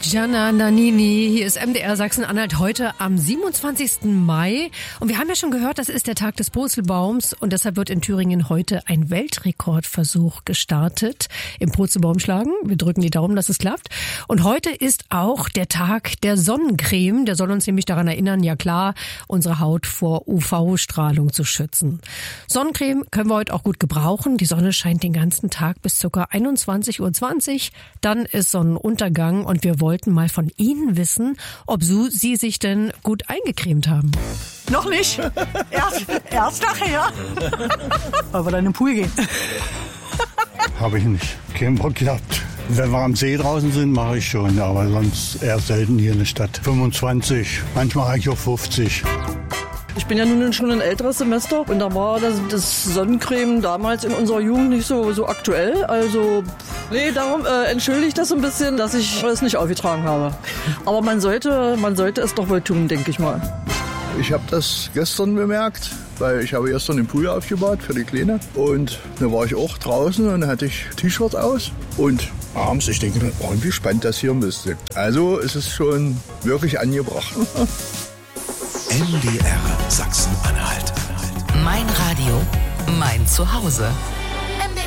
Gianna Nannini, hier ist MDR Sachsen-Anhalt heute am 27. Mai. Und wir haben ja schon gehört, das ist der Tag des Purzelbaums und deshalb wird in Thüringen heute ein Weltrekordversuch gestartet im Purzelbaumschlagen. Wir drücken die Daumen, dass es klappt. Und heute ist auch der Tag der Sonnencreme. Der soll uns nämlich daran erinnern, ja klar, unsere Haut vor UV-Strahlung zu schützen. Sonnencreme können wir heute auch gut gebrauchen. Die Sonne scheint den ganzen Tag bis ca. 21:20 Uhr. Dann ist Sonnenuntergang und wir wollten mal von Ihnen wissen, ob Sie sich denn gut eingecremt haben. Noch nicht. Erst nachher. Weil wir dann in den Pool gehen. Habe ich nicht. Keinen Bock gehabt. Wenn wir am See draußen sind, mache ich schon, aber sonst eher selten hier in der Stadt. 25, manchmal eigentlich auch 50. Ich bin ja nun schon ein älteres Semester und da war das Sonnencreme damals in unserer Jugend nicht so aktuell. Also, nee, darum entschuldige ich das ein bisschen, dass ich es nicht aufgetragen habe. Aber man sollte es doch wohl tun, denke ich mal. Ich habe das gestern bemerkt, weil ich habe gestern den Pool aufgebaut für die Kleine. Und da war ich auch draußen und hatte ich T-Shirt aus. Und abends, ich denke mir, oh, wie spannend das hier müsste. Also es ist schon wirklich angebracht. MDR Sachsen-Anhalt. Mein Radio, mein Zuhause.